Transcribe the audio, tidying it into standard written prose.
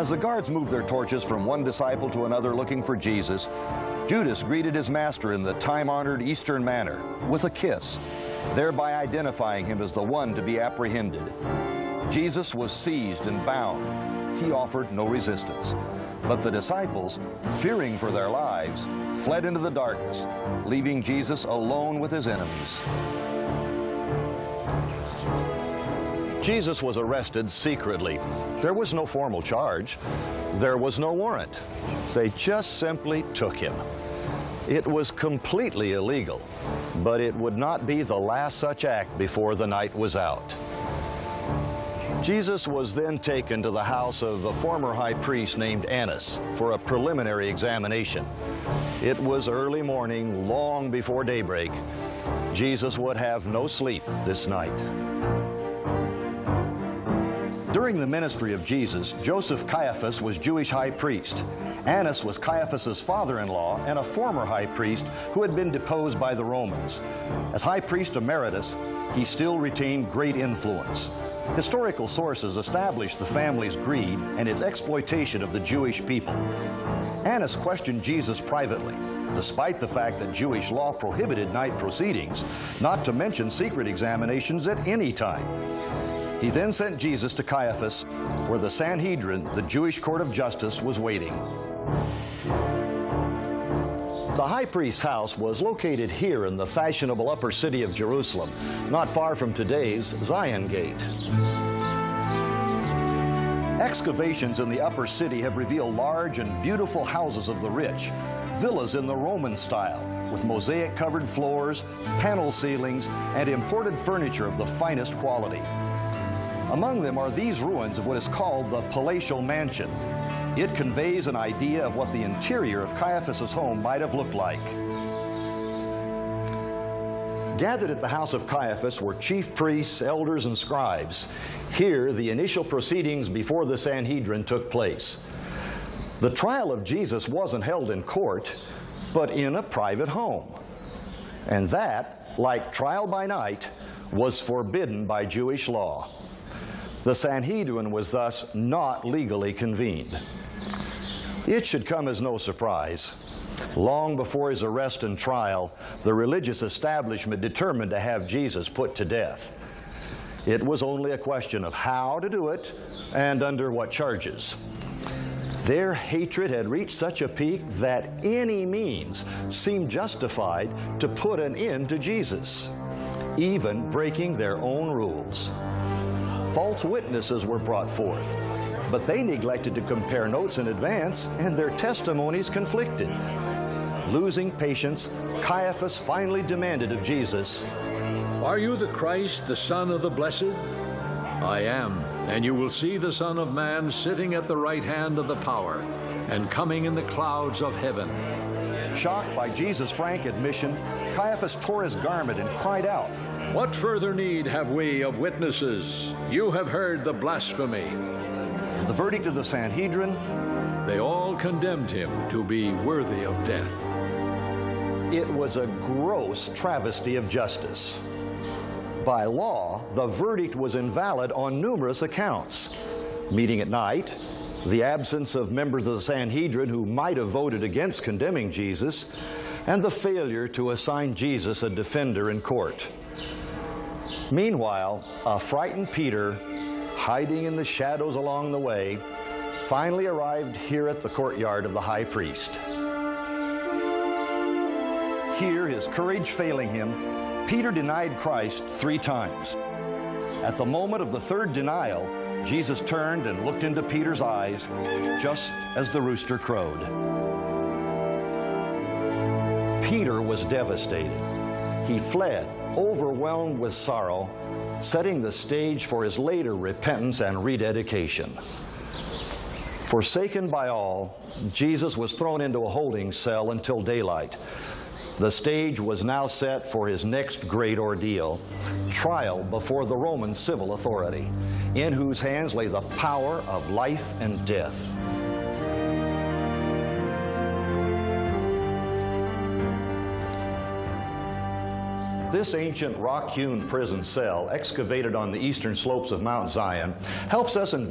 As the guards moved their torches from one disciple to another looking for Jesus, Judas greeted his master in the time-honored Eastern manner, with a kiss, thereby identifying him as the one to be apprehended. Jesus was seized and bound. He offered no resistance. But the disciples, fearing for their lives, fled into the darkness, leaving Jesus alone with his enemies. Jesus was arrested secretly. There was no formal charge. There was no warrant. They just simply took him. It was completely illegal, but it would not be the last such act before the night was out. Jesus was then taken to the house of a former high priest named Annas for a preliminary examination. It was early morning, long before daybreak. Jesus would have no sleep this night. During the ministry of Jesus, Joseph Caiaphas was Jewish high priest. Annas was Caiaphas's father-in-law and a former high priest who had been deposed by the Romans. As high priest emeritus, he still retained great influence. Historical sources established the family's greed and its exploitation of the Jewish people. Annas questioned Jesus privately, despite the fact that Jewish law prohibited night proceedings, not to mention secret examinations at any time. He then sent Jesus to Caiaphas, where the Sanhedrin, the Jewish court of justice, was waiting. The high priest's house was located here in the fashionable upper city of Jerusalem, not far from today's Zion Gate. Excavations in the upper city have revealed large and beautiful houses of the rich, villas in the Roman style, with mosaic-covered floors, panel ceilings, and imported furniture of the finest quality. Among them are these ruins of what is called the palatial mansion. It conveys an idea of what the interior of Caiaphas's home might have looked like. Gathered at the house of Caiaphas were chief priests, elders, and scribes. Here, the initial proceedings before the Sanhedrin took place. The trial of Jesus wasn't held in court, but in a private home. And that, like trial by night, was forbidden by Jewish law. The Sanhedrin was thus not legally convened. It should come as no surprise. Long before his arrest and trial, the religious establishment determined to have Jesus put to death. It was only a question of how to do it and under what charges. Their hatred had reached such a peak that any means seemed justified to put an end to Jesus, even breaking their own rules. False witnesses were brought forth, but they neglected to compare notes in advance, and their testimonies conflicted. Losing patience, Caiaphas finally demanded of Jesus, "Are you the Christ, the Son of the Blessed?" "I am, and you will see the Son of Man sitting at the right hand of the power, and coming in the clouds of heaven." Shocked by Jesus' frank admission, Caiaphas tore his garment and cried out, "What further need have we of witnesses? You have heard the blasphemy." The verdict of the Sanhedrin? They all condemned him to be worthy of death. It was a gross travesty of justice. By law, the verdict was invalid on numerous accounts. Meeting at night, the absence of members of the Sanhedrin who might have voted against condemning Jesus, and the failure to assign Jesus a defender in court. Meanwhile, a frightened Peter, hiding in the shadows along the way, finally arrived here at the courtyard of the high priest. Here, his courage failing him, Peter denied Christ 3 times. At the moment of the third denial, Jesus turned and looked into Peter's eyes, just as the rooster crowed. Peter was devastated. He fled, overwhelmed with sorrow, setting the stage for his later repentance and rededication. Forsaken by all, Jesus was thrown into a holding cell until daylight. The stage was now set for his next great ordeal, trial before the Roman civil authority, in whose hands lay the power of life and death. This ancient rock-hewn prison cell, excavated on the eastern slopes of Mount Zion, helps us